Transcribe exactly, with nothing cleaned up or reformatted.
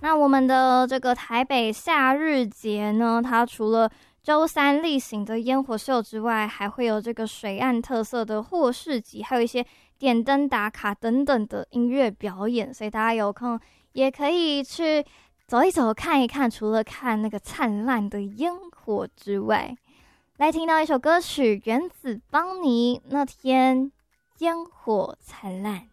那我们的这个台北夏日节呢，它除了周三例行的烟火秀之外，还会有这个水岸特色的霍市集，还有一些点灯打卡等等的音乐表演，所以大家有空也可以去走一走看一看，除了看那个灿烂的烟火之外，来听到一首歌曲《原子邦尼那天烟火灿烂》。